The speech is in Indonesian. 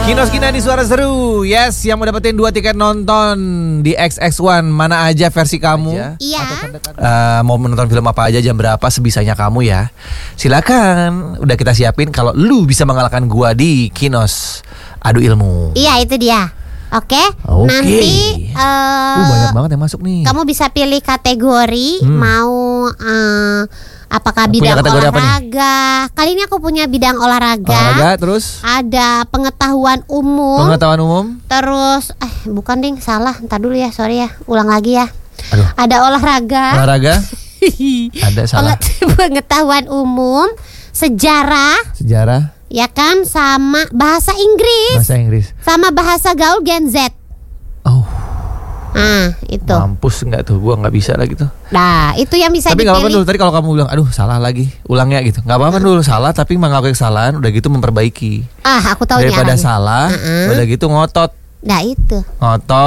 Kinos Kinadi Suara Seru. Yes, yang mau dapetin 2 tiket nonton di XX1. Mana aja versi kamu? Iya. Mau menonton film apa aja, jam berapa, sebisanya kamu ya. Silakan. Udah kita siapin kalau lu bisa mengalahkan gua di Kinos Adu Ilmu. Iya, itu dia. Oke. Nanti banyak banget yang masuk nih. kamu bisa pilih kategori mau apakah Punya bidang kategori apa olahraga. Kali ini aku punya bidang olahraga. Olahraga, terus Ada pengetahuan umum. pengetahuan umum. Terus bukan ding, salah. Ntar dulu ya, sorry ya. Ulang lagi ya. Aduh. Ada olahraga. Olahraga. Ada salah. Pengetahuan umum, sejarah, ya kan, sama bahasa Inggris. Bahasa Inggris. Sama bahasa gaul Gen Z. Oh, Itu. mampus nggak tuh? Gua nggak bisa lagi tuh. Nah, itu yang bisa Tapi nggak apa-apa dulu. dipilih. Tadi kalau kamu bilang, aduh salah lagi, ulangnya gitu. Nggak apa-apa dulu, salah tapi mengakui kesalahan. Udah gitu memperbaiki. Aku tahu nih Daripada arahnya. salah, udah gitu ngotot. Nah, itu. Ngotot.